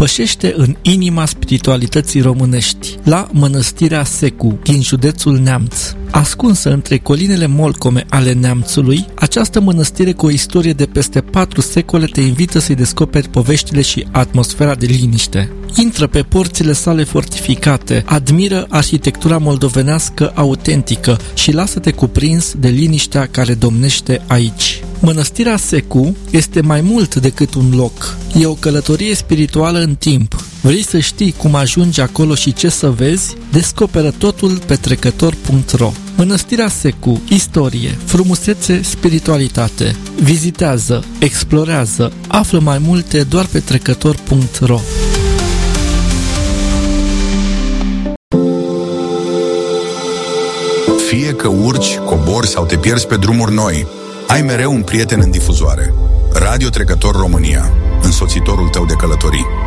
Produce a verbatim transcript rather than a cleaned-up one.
pășește în inima spiritualității românești, la Mănăstirea Secu, din județul Neamț. Ascunsă între colinele molcome ale Neamțului, această mănăstire cu o istorie de peste patru secole te invită să-i descoperi poveștile și atmosfera de liniște. Intră pe porțile sale fortificate, admiră arhitectura moldovenească autentică și lasă-te cuprins de liniștea care domnește aici. Mănăstirea Secu este mai mult decât un loc. E o călătorie spirituală în timp. Vrei să știi cum ajungi acolo și ce să vezi? Descoperă totul pe trecător punct ro. Mănăstirea Secu, istorie, frumusețe, spiritualitate. Vizitează, explorează, află mai multe doar pe trecător punct ro. Fie că urci, cobori sau te pierzi pe drumuri noi, ai mereu un prieten în difuzoare. Radio Trecător România, însoțitorul tău de călătorii.